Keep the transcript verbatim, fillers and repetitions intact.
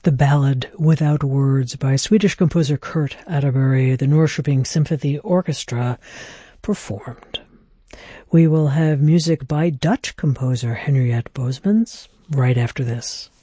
the ballad Without Words by Swedish composer Kurt Atterbury, the Norrköping Symphony Orchestra performed. We will have music by Dutch composer Henriette Bosmans right after this.